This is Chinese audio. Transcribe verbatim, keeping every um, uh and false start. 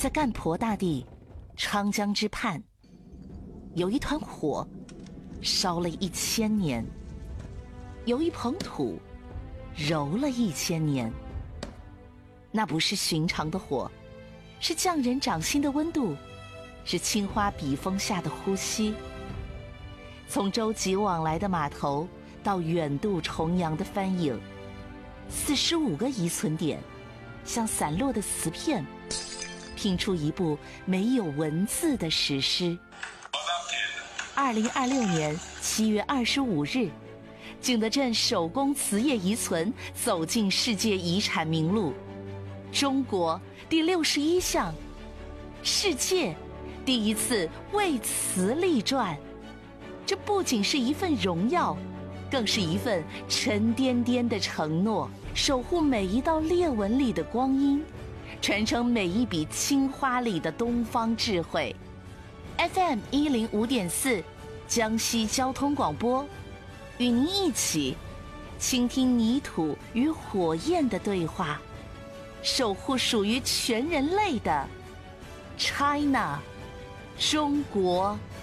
在干婆大地昌江之畔，有一团火烧了一千年，有一捧土揉了一千年。那不是寻常的火，是匠人掌心的温度，是青花笔锋下的呼吸。从舟楫往来的码头到远渡重洋的帆影，四十五个遗存点像散落的瓷片，拼出一部没有文字的史诗。二零二六年七月二十五日，景德镇手工瓷业遗存走进世界遗产名录，中国第六十一项，世界第一次为瓷立传。这不仅是一份荣耀，更是一份沉甸甸的承诺，守护每一道裂纹里的光阴，传承每一笔青花里的东方智慧。F M 一零五点四，江西交通广播，与您一起倾听泥土与火焰的对话，守护属于全人类的 China 中国。